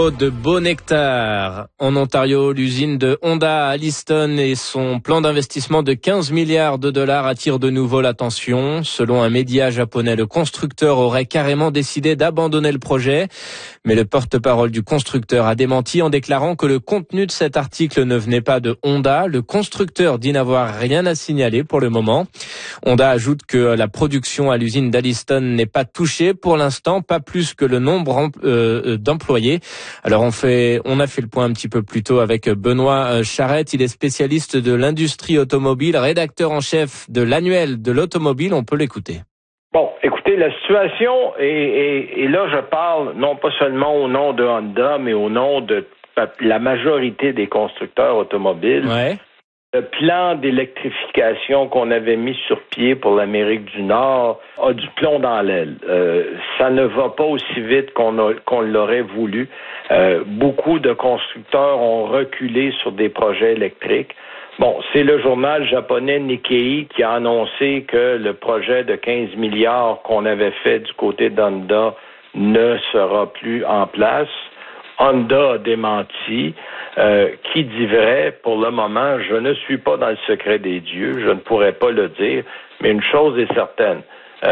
De beau nectar. En Ontario, l'usine de Honda à Alliston et son plan d'investissement de 15 milliards de dollars attirent de nouveau l'attention. Selon un média japonais, le constructeur aurait carrément décidé d'abandonner le projet. Mais le porte-parole du constructeur a démenti en déclarant que le contenu de cet article ne venait pas de Honda. Le constructeur dit n'avoir rien à signaler pour le moment. Honda ajoute que la production à l'usine d'Alliston n'est pas touchée pour l'instant, pas plus que le nombre d'employés. Alors on a fait le point un petit peu plus tôt avec Benoît Charette. Il est spécialiste de l'industrie automobile, rédacteur en chef de l'annuel de l'automobile. On peut l'écouter. Bon, écoutez, la situation, et là je parle non pas seulement au nom de Honda, mais au nom de la majorité des constructeurs automobiles. Ouais. Le plan d'électrification qu'on avait mis sur pied pour l'Amérique du Nord a du plomb dans l'aile. Ça ne va pas aussi vite qu'on l'aurait voulu. Beaucoup de constructeurs ont reculé sur des projets électriques. Bon, c'est le journal japonais Nikkei qui a annoncé que le projet de 15 milliards qu'on avait fait du côté d'Honda ne sera plus en place. Honda a démenti. Qui dit vrai, pour le moment, je ne suis pas dans le secret des dieux, je ne pourrais pas le dire, mais une chose est certaine,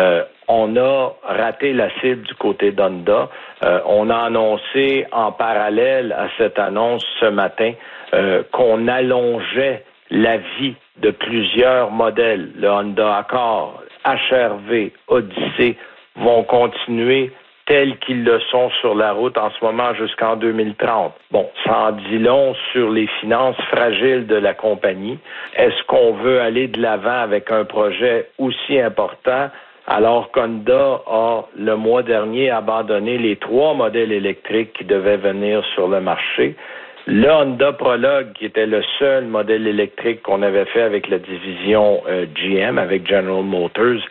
on a raté la cible du côté d'Honda. On a annoncé en parallèle à cette annonce ce matin qu'on allongeait la vie de plusieurs modèles. Le Honda Accord, HR-V, Odyssey vont continuer tels qu'ils le sont sur la route en ce moment jusqu'en 2030. Bon, ça en dit long sur les finances fragiles de la compagnie. Est-ce qu'on veut aller de l'avant avec un projet aussi important alors qu'Honda a, le mois dernier, abandonné les 3 modèles électriques qui devaient venir sur le marché? Le Honda Prologue, qui était le seul modèle électrique qu'on avait fait avec la division GM, avec General Motors,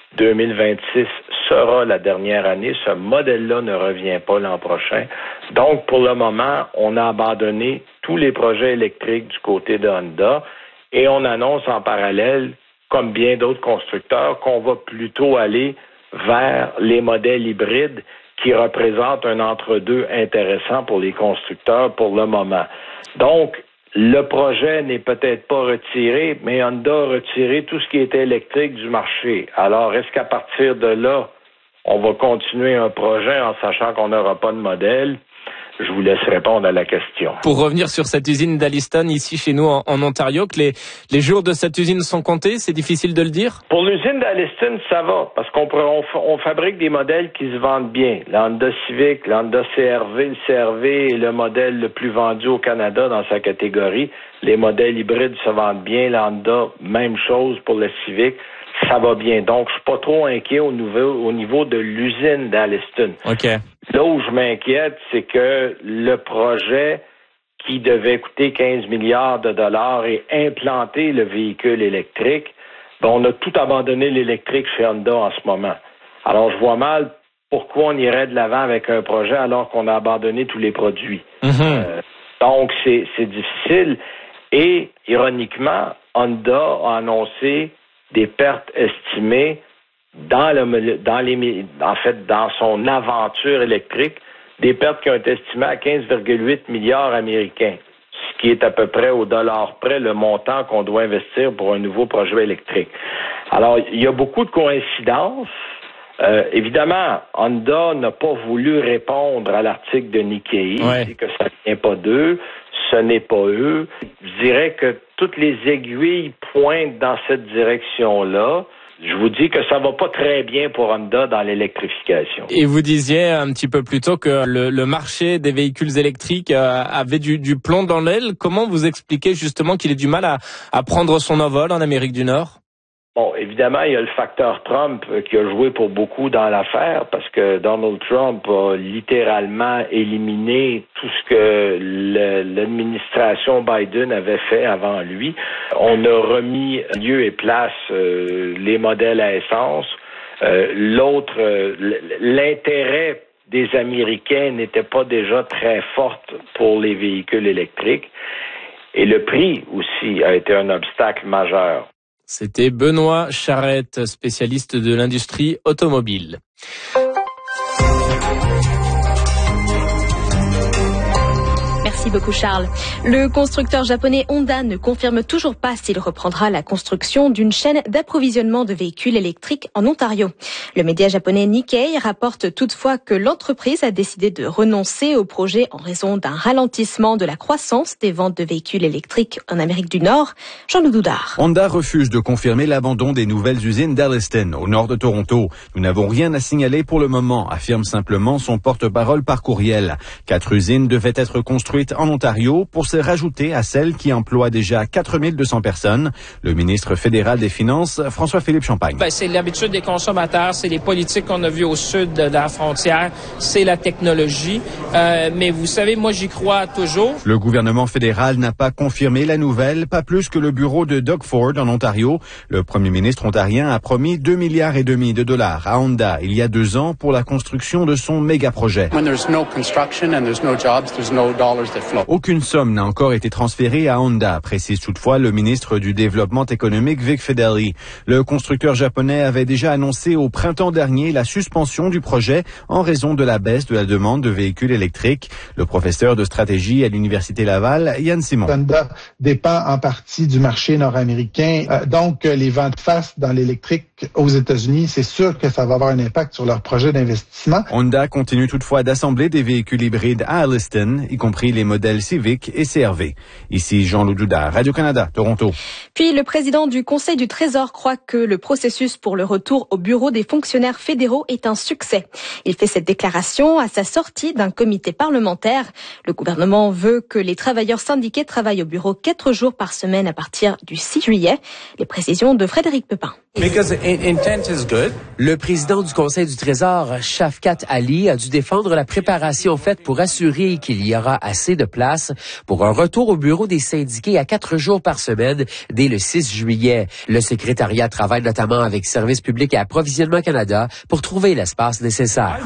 2026 sera la dernière année. Ce modèle-là ne revient pas l'an prochain. Donc, pour le moment, on a abandonné tous les projets électriques du côté de Honda et on annonce en parallèle, comme bien d'autres constructeurs, qu'on va plutôt aller vers les modèles hybrides qui représentent un entre-deux intéressant pour les constructeurs pour le moment. Donc, le projet n'est peut-être pas retiré, mais Honda a retiré tout ce qui était électrique du marché. Alors, est-ce qu'à partir de là, on va continuer un projet en sachant qu'on n'aura pas de modèle? Je vous laisse répondre à la question. Pour revenir sur cette usine d'Alliston, ici chez nous en Ontario, que les jours de cette usine sont comptés, c'est difficile de le dire? Pour l'usine d'Alliston, ça va, parce qu'on fabrique des modèles qui se vendent bien. Le Honda Civic, le Honda CR-V, le CR-V est le modèle le plus vendu au Canada dans sa catégorie. Les modèles hybrides se vendent bien. Le Honda, même chose pour le Civic. Ça va bien. Donc, je suis pas trop inquiet au niveau de l'usine d'Alliston. OK. Là où je m'inquiète, c'est que le projet qui devait coûter 15 milliards de dollars et implanter le véhicule électrique, on a tout abandonné l'électrique chez Honda en ce moment. Alors, je vois mal pourquoi on irait de l'avant avec un projet alors qu'on a abandonné tous les produits. Donc, c'est difficile. Et, ironiquement, Honda a annoncé des pertes estimées dans son aventure électrique, des pertes qui ont été estimées à 15,8 milliards américains, ce qui est à peu près au dollar près le montant qu'on doit investir pour un nouveau projet électrique. Alors, il y a beaucoup de coïncidences. Évidemment, Honda n'a pas voulu répondre à l'article de Nikkei, ouais. que ça ne vient pas d'eux, ce n'est pas eux. Je dirais que toutes les aiguilles pointent dans cette direction-là. Je vous dis que ça va pas très bien pour Honda dans l'électrification. Et vous disiez un petit peu plus tôt que le marché des véhicules électriques avait du plomb dans l'aile. Comment vous expliquez justement qu'il ait du mal à prendre son envol en Amérique du Nord? Bon, évidemment, il y a le facteur Trump qui a joué pour beaucoup dans l'affaire parce que Donald Trump a littéralement éliminé tout ce que l'administration Biden avait fait avant lui. On a remis lieu et place les modèles à essence. L'intérêt des Américains n'était pas déjà très fort pour les véhicules électriques. Et le prix aussi a été un obstacle majeur. C'était Benoît Charette, spécialiste de l'industrie automobile. Merci beaucoup Charles. Le constructeur japonais Honda ne confirme toujours pas s'il reprendra la construction d'une chaîne d'approvisionnement de véhicules électriques en Ontario. Le média japonais Nikkei rapporte toutefois que l'entreprise a décidé de renoncer au projet en raison d'un ralentissement de la croissance des ventes de véhicules électriques en Amérique du Nord. Jean-Loup Doudard. Honda refuse de confirmer l'abandon des nouvelles usines d'Alliston, au nord de Toronto. Nous n'avons rien à signaler pour le moment, affirme simplement son porte-parole par courriel. 4 usines devaient être construites en Ontario pour se rajouter à celles qui emploient déjà 4200 personnes. Le ministre fédéral des Finances, François-Philippe Champagne. C'est l'habitude des consommateurs, c'est les politiques qu'on a vues au sud de la frontière, c'est la technologie. Mais vous savez, moi j'y crois toujours. Le gouvernement fédéral n'a pas confirmé la nouvelle, pas plus que le bureau de Doug Ford en Ontario. Le premier ministre ontarien a promis 2,5 milliards de dollars à Honda il y a 2 ans pour la construction de son méga-projet. Aucune somme n'a encore été transférée à Honda, précise toutefois le ministre du Développement économique Vic Fedeli. Le constructeur japonais avait déjà annoncé au printemps dernier la suspension du projet en raison de la baisse de la demande de véhicules électriques. Le professeur de stratégie à l'Université Laval, Yann Simon. Honda dépend en partie du marché nord-américain. Donc, les vents de face dans l'électrique aux États-Unis, c'est sûr que ça va avoir un impact sur leur projet d'investissement. Honda continue toutefois d'assembler des véhicules hybrides à Alliston, y compris les modèles Civic et CR-V. Ici Jean-Loup Doudard, Radio-Canada, Toronto. Puis le président du Conseil du Trésor croit que le processus pour le retour au bureau des fonctionnaires fédéraux est un succès. Il fait cette déclaration à sa sortie d'un comité parlementaire. Le gouvernement veut que les travailleurs syndiqués travaillent au bureau 4 jours par semaine à partir du 6 juillet. Les précisions de Frédéric Pepin. Le président du Conseil du Trésor, Shafkat Ali, a dû défendre la préparation faite pour assurer qu'il y aura assez de place pour un retour au bureau des syndiqués à 4 jours par semaine dès le 6 juillet. Le secrétariat travaille notamment avec Services publics et Approvisionnement Canada pour trouver l'espace nécessaire.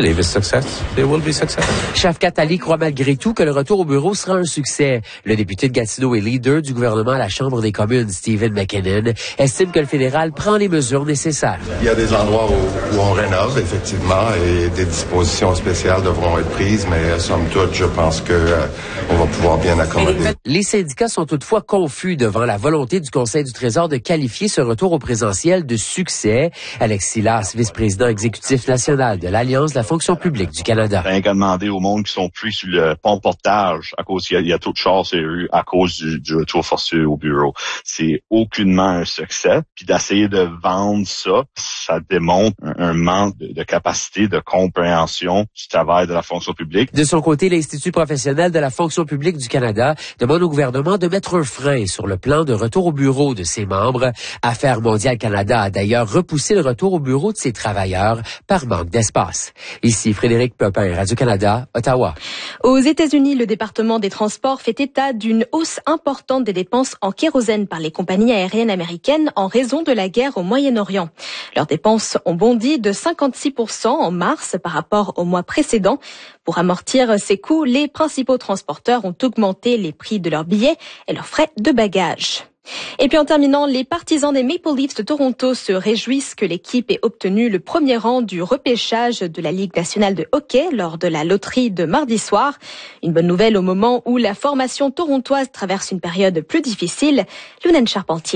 Shafkat Ali croit malgré tout que le retour au bureau sera un succès. Le député de Gatineau et leader du gouvernement à la Chambre des communes, Stephen McKinnon, estime que le fédéral prend les mesures nécessaires. Il y a des endroits où on rénove, effectivement, et des dispositions spéciales devront être prises, mais somme toute, je pense on va pouvoir bien accommoder. Les syndicats sont toutefois confus devant la volonté du Conseil du Trésor de qualifier ce retour au présentiel de succès. Alex Silas, vice-président exécutif national de l'Alliance de la fonction publique du Canada. Rien qu'à demander au monde qui sont pris sur le pont de portage à cause qu'il y a trop de chars sur les rues à cause du retour forcé au bureau. C'est aucunement un succès. Puis d'essayer de vendre ça démontre un manque de capacité de compréhension du travail de la fonction publique. De son côté, l'Institut professionnel de la fonction publique du Canada demande au gouvernement de mettre un frein sur le plan de retour au bureau de ses membres. Affaires mondiales Canada a d'ailleurs repoussé le retour au bureau de ses travailleurs par manque d'espace. Ici Frédéric Pepin, Radio-Canada, Ottawa. Aux États-Unis, le département des Transports fait état d'une hausse importante des dépenses en kérosène par les compagnies aériennes américaines en raison de la guerre au Moyen-Orient. Leurs dépenses ont bondi de 56% en mars par rapport au mois précédent. Pour amortir ces coûts, les principaux transporteurs ont augmenté les prix de leurs billets et leurs frais de bagages. Et puis en terminant, les partisans des Maple Leafs de Toronto se réjouissent que l'équipe ait obtenu le premier rang du repêchage de la Ligue nationale de hockey lors de la loterie de mardi soir. Une bonne nouvelle au moment où la formation torontoise traverse une période plus difficile. Younan Charpentier.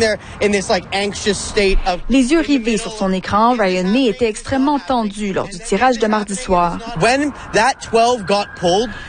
Les yeux rivés sur son écran, Ryan May était extrêmement tendu lors du tirage de mardi soir.